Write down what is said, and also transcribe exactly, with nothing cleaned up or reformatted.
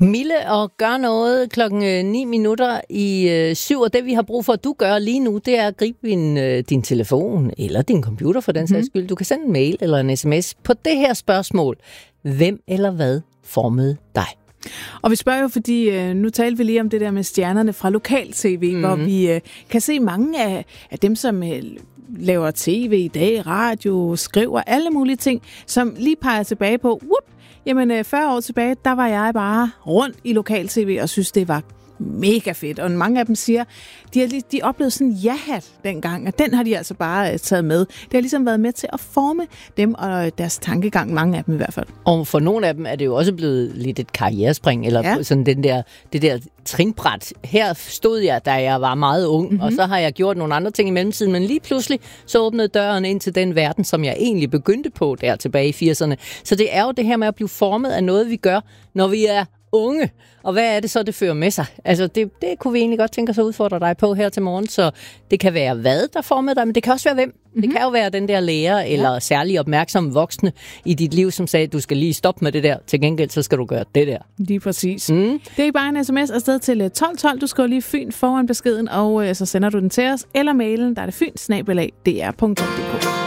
Mille, og gør noget klokken ni minutter i øh, syv, og det vi har brug for, at du gør lige nu, det er at gribe din, øh, din telefon eller din computer for den sags skyld. Du kan sende en mail eller en sms på det her spørgsmål. Hvem eller hvad formede dig? Og vi spørger jo, fordi øh, nu talte vi lige om det der med stjernerne fra lokal-tv, mm-hmm. hvor vi øh, kan se mange af, af dem, som øh, laver tv i dag, radio, skriver, alle mulige ting, som lige peger tilbage på, whoop, jamen øh, fyrre år tilbage, der var jeg bare rundt i lokal-tv og synes, det var mega fedt. Og mange af dem siger, de har de oplevede sådan en ja-hat dengang, og den har de altså bare uh, taget med. Det har ligesom været med til at forme dem og deres tankegang, mange af dem i hvert fald. Og for nogle af dem er det jo også blevet lidt et karrierespring, eller ja. sådan den der, det der trinbræt. Her stod jeg, da jeg var meget ung, mm-hmm. og så har jeg gjort nogle andre ting i mellemtiden, men lige pludselig så åbnede døren ind til den verden, som jeg egentlig begyndte på der tilbage i firserne. Så det er jo det her med at blive formet af noget, vi gør, når vi er unge. Og hvad er det så, det fører med sig? Altså, det, det kunne vi egentlig godt tænke os at udfordre dig på her til morgen. Så det kan være hvad, der formede dig, men det kan også være hvem. Mm-hmm. Det kan jo være den der lærer eller ja. særlig opmærksomme voksne i dit liv, som sagde, du skal lige stoppe med det der. Til gengæld, så skal du gøre det der. Lige præcis. Mm. Det er bare en sms afsted til tolv tolv. Du skriver lige Fyn foran beskeden, og øh, så sender du den til os. Eller mailen, der er det fyn snabel-a d r punktum d k.